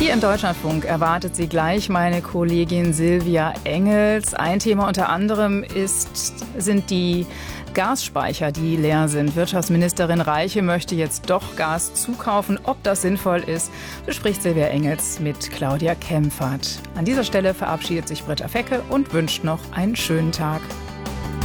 Hier im Deutschlandfunk erwartet Sie gleich meine Kollegin Silvia Engels. Ein Thema unter anderem sind die Gasspeicher, die leer sind. Wirtschaftsministerin Reiche möchte jetzt doch Gas zukaufen. Ob das sinnvoll ist, bespricht Silvia Engels mit Claudia Kempfert. An dieser Stelle verabschiedet sich Britta Fecke und wünscht noch einen schönen Tag.